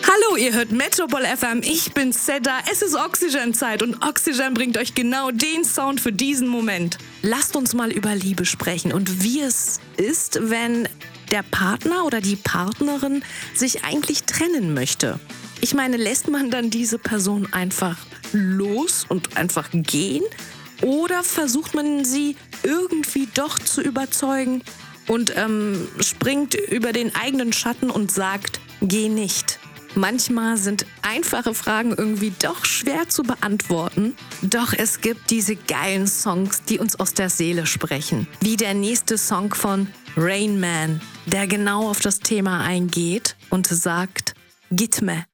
Hallo, ihr hört Metropol FM, ich bin Seda, es ist Oxygen-Zeit und Oxygen bringt euch genau den Sound für diesen Moment. Lasst uns mal über Liebe sprechen und wie es ist, wenn der Partner oder die Partnerin sich eigentlich trennen möchte. Ich meine, lässt man dann diese Person einfach los und einfach gehen? Oder versucht man sie irgendwie doch zu überzeugen und springt über den eigenen Schatten und sagt, geh nicht? Manchmal sind einfache Fragen irgendwie doch schwer zu beantworten. Doch es gibt diese geilen Songs, die uns aus der Seele sprechen. Wie der nächste Song von Rain Man, der genau auf das Thema eingeht und sagt, Gitme.